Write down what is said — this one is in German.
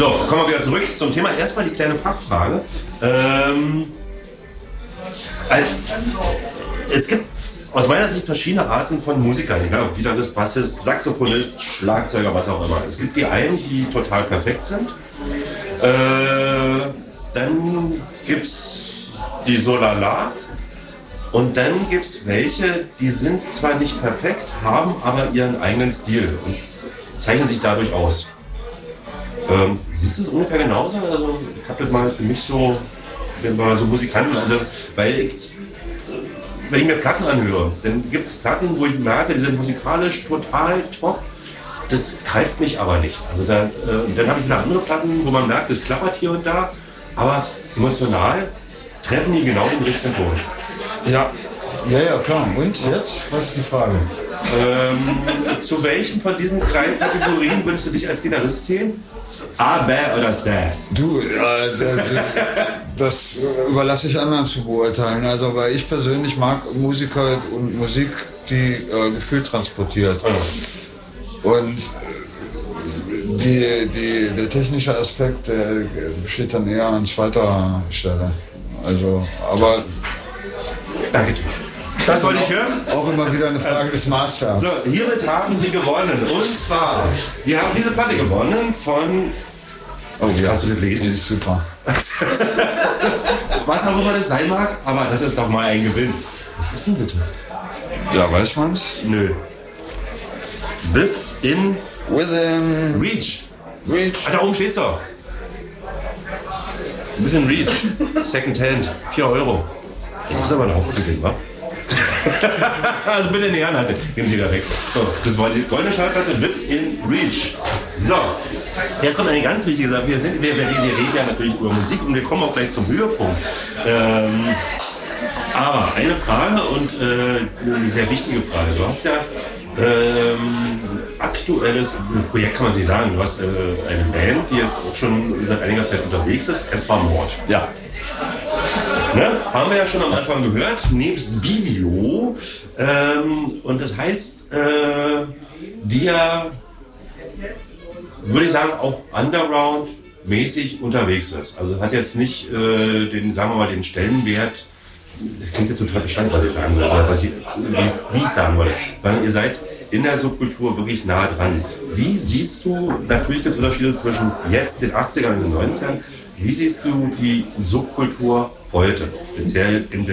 So, kommen wir wieder zurück zum Thema. Erstmal die kleine Fachfrage. Es gibt aus meiner Sicht verschiedene Arten von Musikern, egal ob Gitarrist, Bassist, Saxophonist, Schlagzeuger, was auch immer. Es gibt die einen, die total perfekt sind. Dann gibt es die Solala. Und dann gibt es welche, die sind zwar nicht perfekt, haben aber ihren eigenen Stil und zeichnen sich dadurch aus. Siehst du es ungefähr genauso? Also ich habe das mal für mich so, wenn wir so Musikanten, also wenn ich mir Platten anhöre, dann gibt es Platten, wo ich merke, die sind musikalisch total top, das greift mich aber nicht. Also dann habe ich wieder andere Platten, wo man merkt, das klappert hier und da, aber emotional treffen die genau den richtigen Ton. Ja, klar. Und jetzt? Was ist die Frage? Zu welchen von diesen drei Kategorien würdest du dich als Gitarrist zählen? A, B oder C? Du, das überlasse ich anderen zu beurteilen. Also, weil ich persönlich mag Musiker und Musik, die Gefühl transportiert. Und der technische Aspekt, der steht dann eher an zweiter Stelle. Also, aber... Danke dir. Das wollte ich hören. Auch immer wieder eine Frage des Maßstabs. So, hiermit haben Sie gewonnen. Und zwar, Sie haben diese Platte gewonnen von... Oh, wie hast du das lesen? Die ist super. Was auch immer das sein mag, aber das ist doch mal ein Gewinn. Was ist denn bitte? Ja, weiß man's? Nö. Within Reach. Da oben stehst du. Within Reach. Second Hand. 4 €. Das ist aber ein Hauptgewinn, wa? Also bitte in die Hand halten. Geben Sie wieder weg. So, das war die goldene Schallplatte Within Reach. So, jetzt kommt eine ganz wichtige Sache. Wir reden ja natürlich über Musik und wir kommen auch gleich zum Höhepunkt. Aber eine Frage und eine sehr wichtige Frage. Du hast ja aktuelles Projekt, kann man sich sagen. Du hast eine Band, die jetzt auch schon seit einiger Zeit unterwegs ist. Es war Mord. Ja. Ne? Haben wir ja schon am Anfang gehört, nebst Video. Und das heißt, die ja, würde ich sagen, auch Underground-mäßig unterwegs ist. Also hat jetzt nicht den Stellenwert, das klingt jetzt total bescheuert, was ich sagen will, aber wie ich sagen wollte, sondern ihr seid in der Subkultur wirklich nah dran. Wie siehst du, natürlich gibt es Unterschiede zwischen jetzt, den 80ern und den 90ern, wie siehst du die Subkultur heute, speziell in der